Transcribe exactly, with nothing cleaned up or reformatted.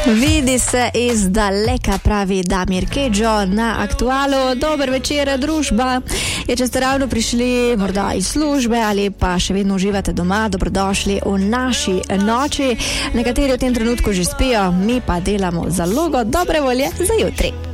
Vidi se iz daleka, pravi Damir Kedžo na Aktualu. Dober večer, družba. Je, če ste ravno prišli morda iz službe ali pa še vedno uživate doma, dobrodošli v naši noči. Nekateri v tem trenutku že spijo, mi pa delamo zalogo dobre volje za jutri.